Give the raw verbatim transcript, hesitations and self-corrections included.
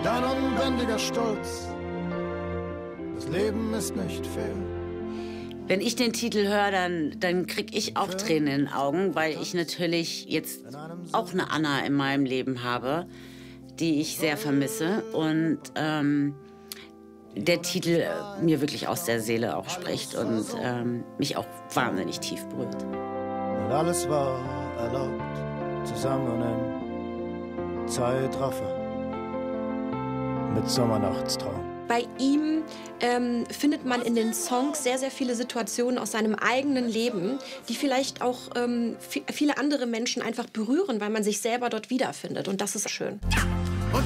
dein unbändiger Stolz. Das Leben ist nicht fair. Wenn ich den Titel höre, dann, dann kriege ich auch Tränen in den Augen, weil ich natürlich jetzt auch eine Anna in meinem Leben habe, die ich sehr vermisse. Und ähm, der Titel äh, mir wirklich aus der Seele auch spricht und ähm, mich auch wahnsinnig tief berührt. Und alles war erlaubt, zusammen im Zeitraffer mit Sommernachtstraum. Bei ihm ähm, findet man in den Songs sehr, sehr viele Situationen aus seinem eigenen Leben, die vielleicht auch ähm, viele andere Menschen einfach berühren, weil man sich selber dort wiederfindet. Und das ist schön.